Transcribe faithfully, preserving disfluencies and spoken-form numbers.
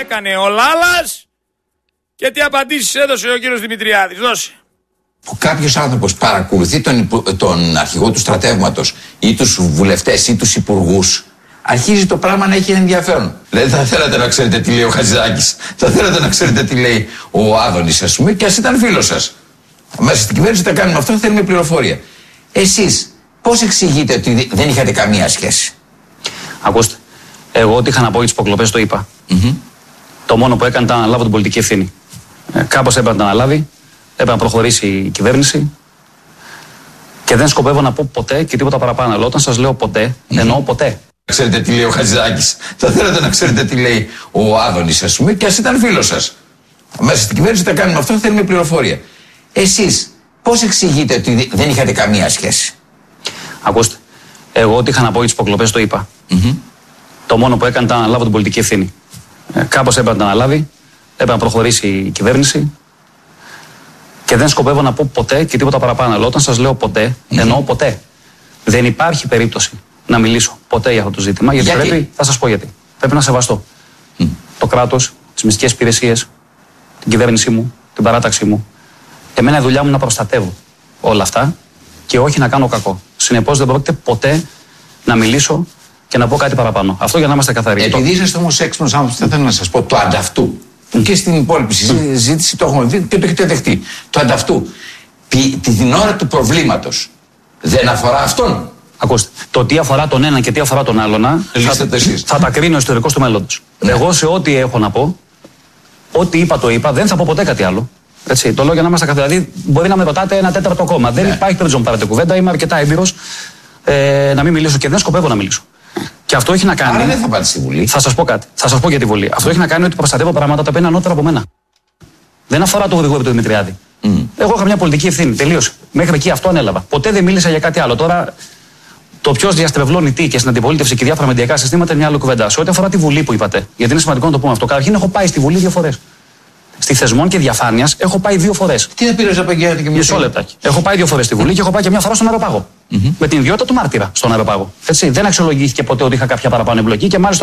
έκανε ο Λάλας και τι απαντήσεις έδωσε ο κύριος Δημητριάδης. Δώσε. Που κάποιος άνθρωπος παρακολουθεί τον, τον αρχηγό του στρατεύματος ή τους βουλευτές ή τους υπουργούς, αρχίζει το πράγμα να έχει ενδιαφέρον. Δηλαδή θα θέλατε να ξέρετε τι λέει ο Χατζηδάκης, θα θέλατε να ξέρετε τι λέει ο Άδωνης, ας πούμε, και ας ήταν φίλος σας. Μέσα στην κυβέρνηση τα κάνουμε αυτό, θέλουμε πληροφορία. Εσείς πώς εξηγείτε ότι δεν είχατε καμία σχέση? Ακούστε, εγώ ό,τι είχα να πω για τις υποκλοπές το είπα. Mm-hmm. Το μόνο που έκανε ήταν να αναλάβω την πολιτική ευθύνη. Ε, κάπως έπρεπε να την αναλάβει, έπρεπε να προχωρήσει η κυβέρνηση. Και δεν σκοπεύω να πω ποτέ και τίποτα παραπάνω. Αλλά όταν σας λέω ποτέ, mm-hmm. εννοώ ποτέ. Ξέρετε τι λέει ο Χατζηδάκης, θα θέλατε να ξέρετε τι λέει ο Άδωνης, ας πούμε, και ας ήταν φίλος σας. Μέσα στην κυβέρνηση τα κάνουμε αυτό, θέλουμε πληροφορία. Εσείς πώς εξηγείτε ότι δεν είχατε καμία σχέση? Ακούστε, εγώ ό,τι είχα να πω για τις υποκλοπές το είπα. Mm-hmm. Το μόνο που έκανε ήταν να αναλάβω την πολιτική ευθύνη. Ε, κάπως έπρεπε να την αναλάβει, έπρεπε να προχωρήσει η κυβέρνηση. Και δεν σκοπεύω να πω ποτέ και τίποτα παραπάνω. Αλλά όταν σας λέω ποτέ, mm-hmm. εννοώ ποτέ. Δεν υπάρχει περίπτωση να μιλήσω ποτέ για αυτό το ζήτημα. Γιατί, γιατί? πρέπει, θα σας πω γιατί. Πρέπει να σεβαστώ mm. το κράτος, τις μυστικές υπηρεσίες, την κυβέρνησή μου, την παράταξή μου. Εμένα η δουλειά μου είναι να προστατεύω όλα αυτά και όχι να κάνω κακό. Συνεπώς δεν πρόκειται ποτέ να μιλήσω και να πω κάτι παραπάνω. Αυτό για να είμαστε καθαροί. Επειδή είσαστε όμως έξυπνος άνθρωπος, θα ήθελα να σας πω το ανταυτού. Mm. Και στην υπόλοιπη συζήτηση το έχουμε δει και το έχετε δεχτεί. Το ανταυτού. Τη, την ώρα του προβλήματος δεν αφορά αυτόν. Ακούστε, το τι αφορά τον ένα και τι αφορά τον άλλον θα, θα τα κρίνει ο ιστορικός του μέλλοντος. Ναι. Εγώ σε ό,τι έχω να πω, ό,τι είπα το είπα, δεν θα πω ποτέ κάτι άλλο. Έτσι, το λέω για να είμαστε καθαροί. Δηλαδή, μπορεί να με ρωτάτε ένα τέταρτο ακόμα. Ναι. Δεν υπάρχει περίπτωση να μου πάρετε κουβέντα, είμαι αρκετά έμπειρος ε, να μην μιλήσω και δεν σκοπεύω να μιλήσω. Και αυτό έχει να κάνει. Άρα δεν θα πάτε στη Βουλή. Θα σας πω κάτι. Θα σας πω για τη Βουλή. Αυτό έχει να κάνει ότι προστατεύω πράγματα τα οποία είναι ανώτερα από μένα. Δεν αφορά το Γρηγόρη του Δημητριάδη. Mm. Εγώ είχα μια πολιτική ευθύνη. Τελείωσε. Μέχρι εκεί αυτό ανέλαβα. Ποτέ δεν μίλησα για κάτι άλλο. Τώρα το ποιο διαστρεβλώνει τι και στην αντιπολίτευση και διάφορα μεντιακά συστήματα είναι μια άλλη κουβέντα. Σε ό,τι αφορά τη Βουλή που είπατε, γιατί είναι σημαντικό να το πούμε αυτό. Καταρχήν έχω πάει στη Βουλή δύο φορές. Στη Θεσμών και Διαφάνειας έχω πάει δύο φορές. Τι θα πήρε να παγιάτε και μια Μισό λεπτάκι. Έχω πάει δύο φορές στη Βουλή και έχω πάει και μια φορά στον Αεροπάγο. Mm-hmm. Με την ιδιότητα του μάρτυρα στον Αεροπάγο. Έτσι, δεν αξιολογήθηκε ποτέ ότι είχα κάποια παραπάνω εμπλοκή και μάλιστα.